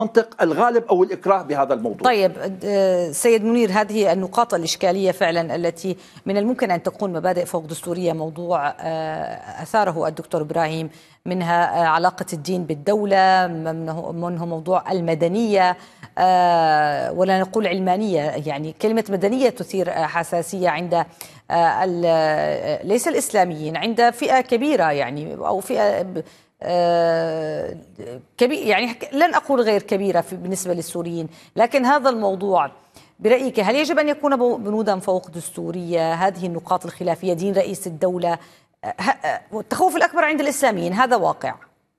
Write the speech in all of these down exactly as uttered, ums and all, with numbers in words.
منطق الغالب أو الإكراه بهذا الموضوع. طيب سيد منير، هذه النقاط الإشكالية فعلا التي من الممكن أن تكون مبادئ فوق دستورية، موضوع أثاره الدكتور إبراهيم، منها علاقة الدين بالدولة، منه موضوع المدنية ولا نقول علمانية. يعني كلمة مدنية تثير حساسية عند ليس الإسلاميين، عند فئة كبيرة يعني أو فئة آه كبير، يعني لن أقول غير كبيرة بالنسبة للسوريين. لكن هذا الموضوع برأيك هل يجب أن يكون بنودا فوق دستورية؟ هذه النقاط الخلافية، دين رئيس الدولة، التخوف الأكبر عند الإسلاميين، هذا واقع.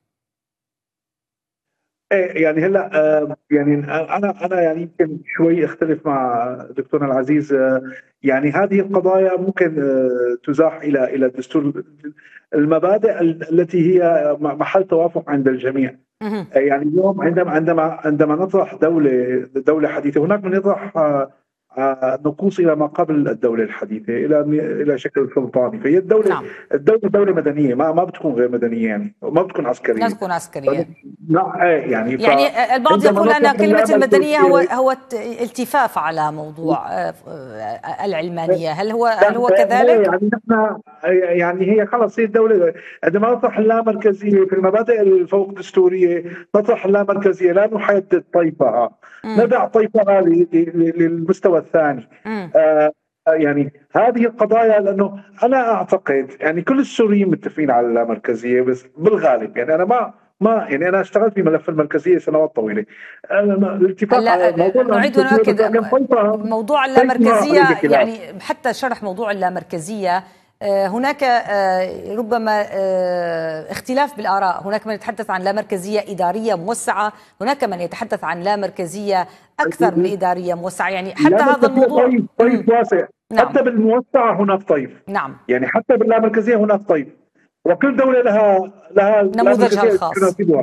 يعني هلا يعني انا انا يعني يمكن شوي اختلف مع دكتورنا العزيز. يعني هذه القضايا ممكن تزاح الى الى الدستور، المبادئ التي هي محل توافق عند الجميع. يعني اليوم عندما عندما عندما نطرح دوله دوله حديثه، هناك من يطرح نقوص الى ما قبل الدوله الحديثه، الى الى شكل سلطاني. فهي الدوله نعم. الدوله دوله مدنيه، ما ما بتكون غير مدنيه، يعني ما بتكون عسكريه. لا تكون عسكريه. لا يعني يعني البعض يقول ان كلمه المدنيه هو هو التفاف على موضوع العلمانيه، هل هو هل هو كذلك؟ يعني نحن يعني هي خلص هي الدوله عندما نطرح اللامركزيه في المبادئ الفوق دستوريه، نطرح اللامركزيه، لا نحدد طيفها، ندع طيفها للمستوى الثاني. آه يعني هذه القضايا، لانه انا اعتقد يعني كل السوريين متفقين على اللامركزيه، بس بالغالب يعني انا ما ما يعني انا اشتغلت في ملف المركزيه سنوات طويله. الاتفاق على موضوع نعيد ونؤكد موضوع اللامركزيه، يعني حتى شرح موضوع اللامركزيه هناك ربما اختلاف بالآراء. هناك من يتحدث عن لامركزية إدارية موسعة، هناك من يتحدث عن لامركزية أكثر من إدارية موسعة. يعني حتى هذا الموضوع طيب طيب واسع. نعم. حتى بالموسعة هناك طيف. نعم. يعني حتى باللامركزية هناك طيف، وكل دولة لها لها نموذجها الخاص.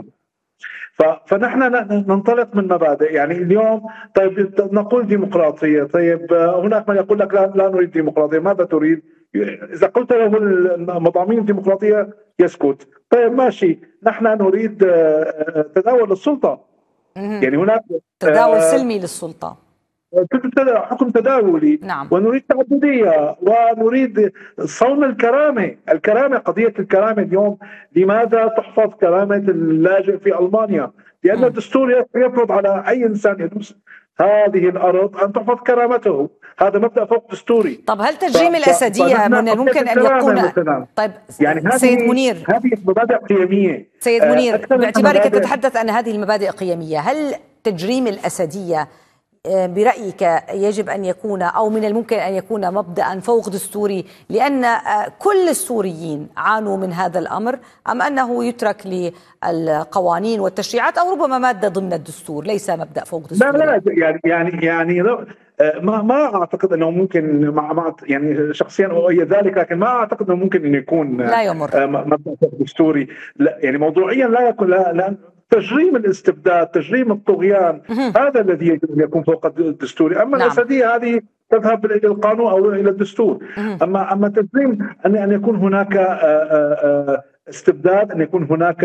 فنحن ننطلق من مبادئ. يعني اليوم طيب نقول ديمقراطية، طيب هناك من يقول لك لا, لا نريد ديمقراطية. ماذا تريد؟ إذا قلت له المضامين الديمقراطية يسكت. طيب ماشي، نحن نريد تداول السلطة. يعني هناك تداول سلمي للسلطة، حكم تداولي. نعم. ونريد تعددية، ونريد صون الكرامة. الكرامة، قضية الكرامة اليوم، لماذا تحفظ كرامة اللاجئ في ألمانيا؟ لأن الدستور يفرض على أي إنسان يدوس هذه الأرض أن تحفظ كرامته. هذا مبدأ فوق دستوري. طب هل تجريم الأسدية من الممكن أن يكون مثلاً. طيب يعني سيد منير، هذه مبادئ قيمية. سيد منير، باعتبارك تتحدث أن هذه المبادئ قيمية، هل تجريم الأسدية برأيك يجب أن يكون أو من الممكن أن يكون مبدأ فوق دستوري لأن كل السوريين عانوا من هذا الأمر، أم أنه يترك للقوانين والتشريعات أو ربما مادة ضمن الدستور ليس مبدأ فوق دستوري؟ لا لا يعني يعني يعني ما ما أعتقد أنه ممكن مع يعني شخصيا أؤيد ذلك، لكن ما أعتقد أنه ممكن أن يكون لا يمر مبدأ فوق دستوري. لا يعني موضوعيا لا يكون. لا, لا تجريم الاستبداد، تجريم الطغيان، هذا الذي يجب ان يكون فوق الدستوري. اما نعم. الاسديه هذه تذهب الى القانون او الى الدستور. اما اما تجريم ان ان يكون هناك استبداد، ان يكون هناك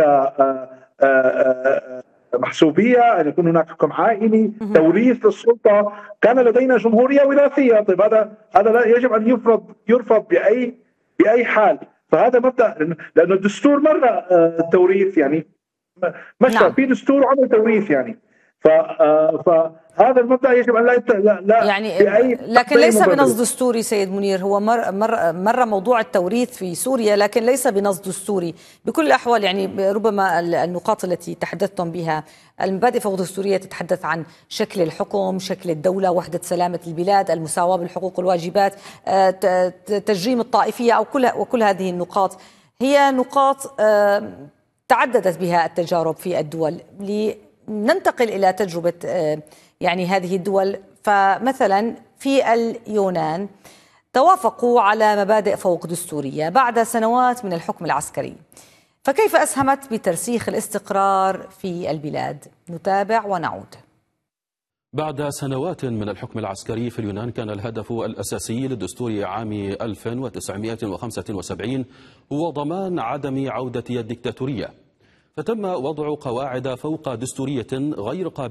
محسوبيه، ان يكون هناك حكم عائلي، توريث للسلطه. كان لدينا جمهوريه وراثيه. طيب هذا هذا لا يجب ان يفرض يرفض باي باي حال. فهذا مبدا، لأن الدستور مر التوريث، يعني مشى نعم. في دستور وعمل توريث. يعني ف فهذا المبدا يجب ان لا لا, لا يعني لكن ليس بنص دستوري سيد منير. هو مر مر مر موضوع التوريث في سوريا، لكن ليس بنص دستوري بكل الاحوال. يعني ربما النقاط التي تحدثتم بها، المبادئ فوق دستوريه تتحدث عن شكل الحكم، شكل الدوله، وحده سلامه البلاد، المساواه بالحقوق والواجبات، تجريم الطائفيه او كل وكل هذه النقاط هي نقاط تعددت بها التجارب في الدول. لننتقل إلى تجربة يعني هذه الدول، فمثلا في اليونان توافقوا على مبادئ فوق دستورية بعد سنوات من الحكم العسكري، فكيف أسهمت بترسيخ الاستقرار في البلاد؟ نتابع ونعود. بعد سنوات من الحكم العسكري في اليونان، كان الهدف الأساسي للدستور عام ألف وتسعمائة وخمسة وسبعين هو ضمان عدم عودة الدكتاتورية، فتم وضع قواعد فوق دستورية غير قابلة